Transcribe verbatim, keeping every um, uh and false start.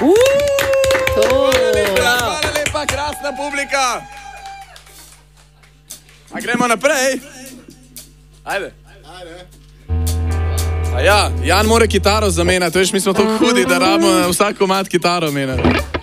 Hvala lepa, hvala lepa, krasna publika. A gremo naprej? Ajde. A ja, Jan mora kitaro zamenjati, veš, mi smo tako hudi, da rabimo vsak komad kitaro menjati.